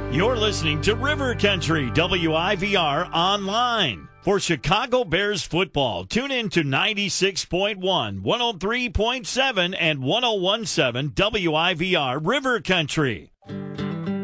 You're listening to River Country WIVR online. For Chicago Bears football, tune in to 96.1, 103.7, and 101.7 WIVR River Country.